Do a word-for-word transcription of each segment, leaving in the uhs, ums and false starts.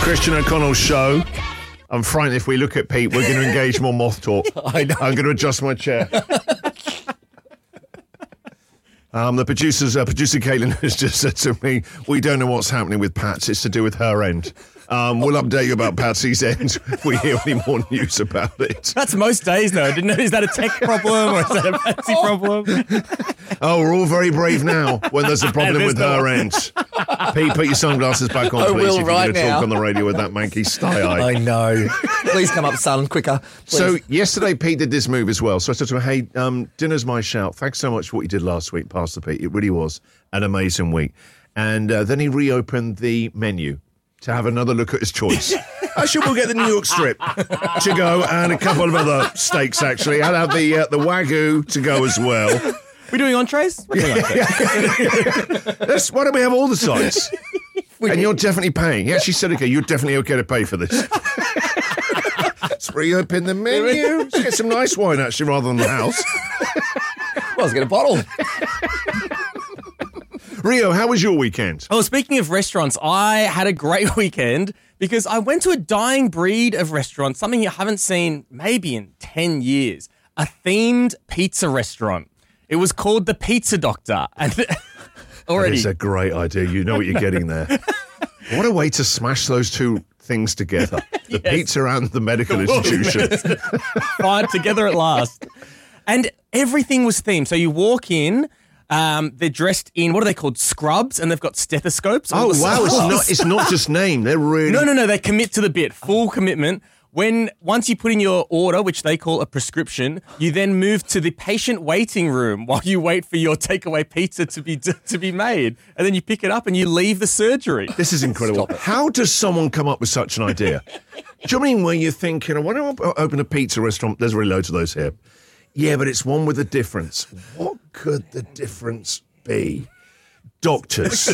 Christian O'Connell show. I'm frightened if we look at Pete, we're going to engage more moth talk. I know. I'm going to adjust my chair. Um, the producers, uh, producer Caitlin has just said to me, we don't know what's happening with Pat's. It's to do with her end. Um, we'll update you about Patsy's end if we hear any more news about it. That's most days, though. Didn't know. Is that a tech problem or is that a Patsy problem? Oh, we're all very brave now when there's a problem There's with no- her end. Pete, put your sunglasses back on, I please, will if you're right going to now. talk on the radio with that manky sty eye. I know. Please come up, son, quicker. Please. So yesterday, Pete did this move as well. So I said to him, hey, um, dinner's my shout. Thanks so much for what you did last week, Pastor Pete. It really was an amazing week. And uh, then he reopened the menu to have another look at his choice. Actually, we'll get the New York strip to go and a couple of other steaks, actually. I'll have the uh, the Wagyu to go as well. We doing entrees? We're doing entrees. Let's, why don't we have all the sides? And you're definitely paying. He actually said, okay, you're definitely okay to pay for this. Let's reopen the menu. Let's get some nice wine, actually, rather than the house. Well, let's get a bottle. Rio, how was your weekend? Oh, speaking of restaurants, I had a great weekend because I went to a dying breed of restaurant, something you haven't seen maybe in ten years, a themed pizza restaurant. It was called the Pizza Doctor. And already, It's a great idea. You know what you're getting there. What a way to smash those two things together. The Yes. pizza and the medical institution. fired together at last. And everything was themed. So you walk in, um, they're dressed in, what are they called? Scrubs, and they've got stethoscopes. Oh, All the wow. It's scrubs. not, it's not just name. They're really... No, no, no. They commit to the bit. Full commitment. When once you put in your order, which they call a prescription, you then move to the patient waiting room while you wait for your takeaway pizza to be to be made, and then you pick it up and you leave the surgery. This is incredible. How does someone come up with such an idea? Do you know what I mean when you're thinking, why don't I open a pizza restaurant? There's really loads of those here. Yeah, but it's one with a difference. What could the difference be? Doctors.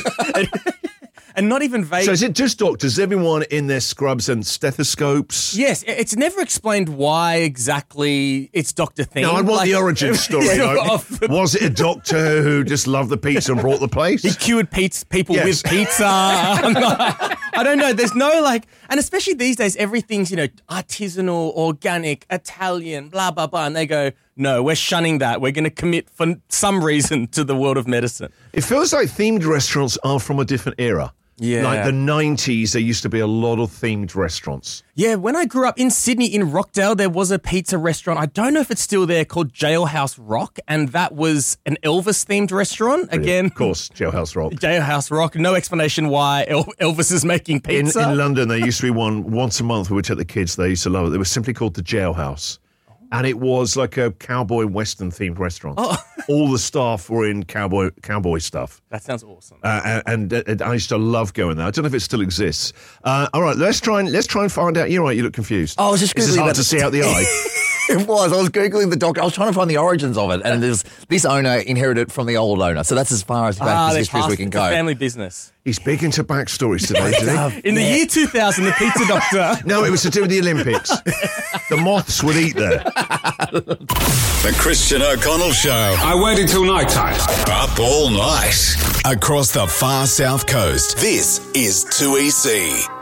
And not even vague. So is it just doctors? Everyone in their scrubs and stethoscopes? Yes, it's never explained why exactly it's Doctor Thing. No, I want the origin story. Like, was it a doctor who just loved the pizza and brought the place? He cured pizza, people Yes. with pizza. I'm not- I don't know. There's no like, and especially these days, everything's, you know, artisanal, organic, Italian, blah, blah, blah. And they go, no, we're shunning that. We're going to commit for some reason to the world of medicine. It feels like themed restaurants are from a different era. Yeah. Like the nineties, there used to be a lot of themed restaurants. Yeah, when I grew up in Sydney, in Rockdale, there was a pizza restaurant. I don't know if it's still there, called Jailhouse Rock, and that was an Elvis-themed restaurant. Again, Of course, Jailhouse Rock. Jailhouse Rock. No explanation why El- Elvis is making In, pizza. in London, there used to be one once a month we would take the kids. They used to love it. It was simply called the Jailhouse. And it was like a cowboy western themed restaurant. Oh. All the staff were in cowboy cowboy stuff. That sounds awesome. Uh, and, and I used to love going there. I don't know if it still exists. Uh, all right, let's try and let's try and find out. You're right. You look confused. Oh, I was just Is this Googling hard that. to see out the eye? It was. I was Googling the doctor. I was trying to find the origins of it. And there's, this owner inherited from the old owner. So that's as far as back Ah, as they're history as past- we can it's a go. family business. He's big into backstories today, isn't he? In the year two thousand, the Pizza Doctor. No, it was to do with the Olympics. The moths would eat there. The Christian O'Connell Show. I waited till night time. Up all night. Across the far south coast. This is two E C.